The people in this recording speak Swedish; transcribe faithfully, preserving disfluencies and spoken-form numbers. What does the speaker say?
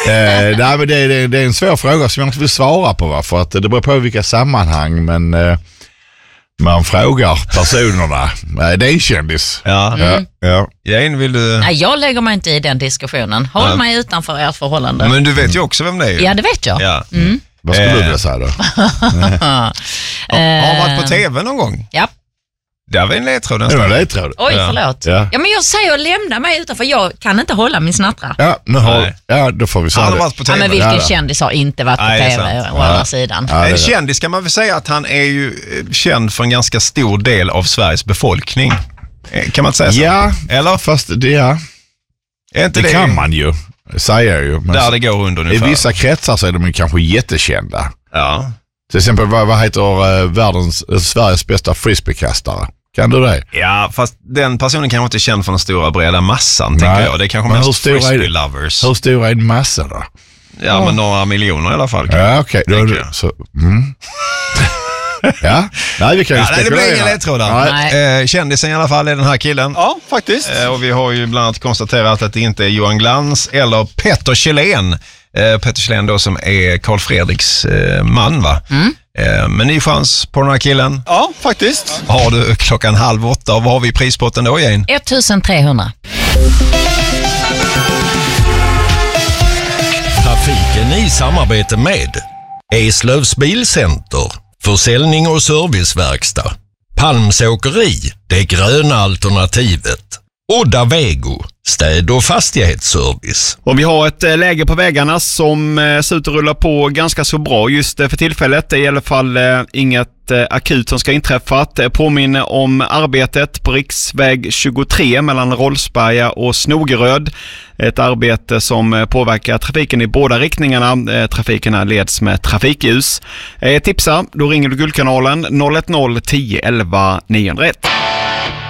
eh, nej, men det, det, det är en svår fråga som jag inte vill svara på, va? För att det beror på vilka sammanhang, men eh, man frågar personerna. Det är en kändis. Ja. Mm. Ja. Jane, vill du... Nej, jag lägger mig inte i den diskussionen. Håll ja. mig utanför ert förhållande. Men du vet ju också vem det är. Ja, det vet jag. Ja. Mm. Vad skulle du vilja säga då? Har han varit på tv någon gång? Ja. Där var en ledtråd nästan. Det var en ledtråd. Oj, förlåt. Ja. ja, men jag säger lämna mig utanför. Jag kan inte hålla min snattra. Ja, nu har, ja då får vi säga han det. Har varit på tv. Ja, men vilken ja, kändis har inte varit på Nej, tv å andra ja. sidan? Ja, en kändis kan man väl säga att han är ju känd för en ganska stor del av Sveriges befolkning. Kan man inte säga så? Ja, eller? Fast det, ja. Är inte det, det kan man ju, säger ju. Men där det går under ungefär. I vissa kretsar så är de ju kanske jättekända. Ja. Till exempel, vad, vad heter uh, världens, uh, Sveriges bästa frisbeekastare? Kan du det? Ja, fast den personen kanske inte är känd för den stora breda massan, Nej. tänker jag. Det är kanske men mest frisbee-lovers. Hur stor är en massa då? Ja, oh. men några miljoner i alla fall. Ja, okej. Okay. Så, mm. ja, nej, vi kan ju ja, nej, det blir ingen ledtrådar. Eh, kändisen i alla fall är den här killen. Ja, faktiskt. Eh, och vi har ju bland annat konstaterat att det inte är Johan Glans eller Petter Kjellén. Eh, Petter Kjellén då som är Carl Fredriks eh, man, va? Mm. Eh, men ny chans på den här killen. Ja, faktiskt. Har du klockan halv åtta och vad har vi i prispotten då, Jane? ettusentrehundra. Trafiken i samarbete med Eslövs Bilcenter, försäljning och serviceverkstad, Palms åkeri, det gröna alternativet, Odda Vego, städ- och fastighetsservice. Och vi har ett äh, läge på vägarna som äh, ser ut att rulla på ganska så bra just äh, för tillfället. Det är i alla fall äh, inget äh, akut som ska inträffa. Äh, påminner om arbetet på riksväg tjugotre mellan Rollsberga och Snogeröd. Ett arbete som äh, påverkar trafiken i båda riktningarna. Äh, trafikerna leds med trafikljus. Äh, tipsa, då ringer du Guldkanalen noll ett noll tio elva niohundraett.